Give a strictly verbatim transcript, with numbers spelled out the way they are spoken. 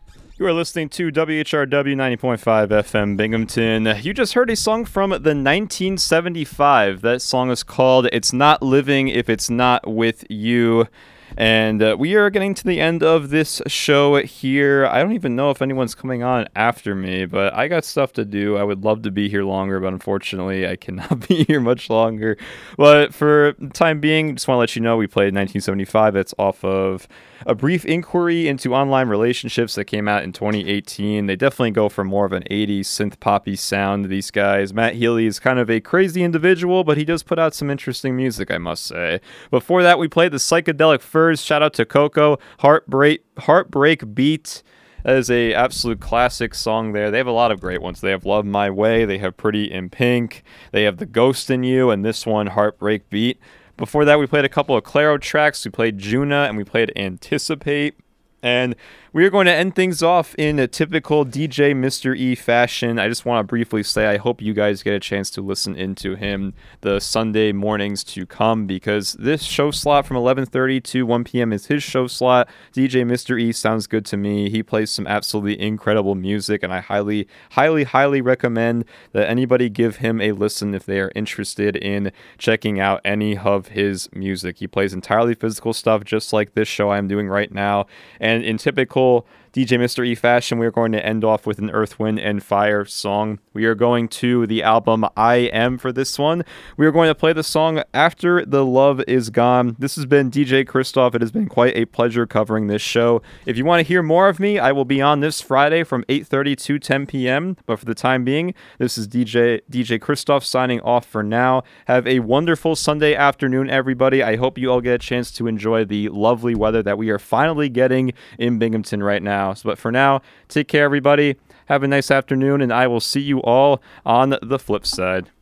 You are listening to W H R W ninety point five F M Binghamton. You just heard a song from the nineteen seventy-five. That song is called It's Not Living If It's Not With You. And uh, we are getting to the end of this show here. I don't even know if anyone's coming on after me, but I got stuff to do. I would love to be here longer, but unfortunately I cannot be here much longer. But for the time being, just want to let you know we played nineteen seventy-five. It's off of A Brief Inquiry into Online Relationships that came out in twenty eighteen. They definitely go for more of an eighties synth poppy sound, these guys. Matt Healy is kind of a crazy individual, but he does put out some interesting music, I must say. Before that, we played the Psychedelic Furs. Shout out to Coco. Heartbreak, Heartbreak Beat. That is a absolute classic song there. They have a lot of great ones. They have Love My Way. They have Pretty in Pink. They have The Ghost in You. And this one, Heartbreak Beat. Before that, we played a couple of Claro tracks. We played Juna and we played Anticipate. And we are going to end things off in a typical D J Mister E fashion. I just want to briefly say I hope you guys get a chance to listen into him the Sunday mornings to come, because this show slot from eleven thirty to one p.m. is his show slot. D J Mister E sounds good to me. He plays some absolutely incredible music, and I highly, highly, highly recommend that anybody give him a listen if they are interested in checking out any of his music. He plays entirely physical stuff, just like this show I'm doing right now. And in typical D J Mister E fashion, we are going to end off with an Earth, Wind, and Fire song. We are going to the album I Am for this one. We are going to play the song After the Love Is Gone. This has been D J Christoph. It has been quite a pleasure covering this show. If you want to hear more of me, I will be on this Friday from eight thirty to ten p.m. But for the time being, this is D J D J Christoph signing off for now. Have a wonderful Sunday afternoon, everybody. I hope you all get a chance to enjoy the lovely weather that we are finally getting in Binghamton right now. But for now, take care, everybody. Have a nice afternoon, and I will see you all on the flip side.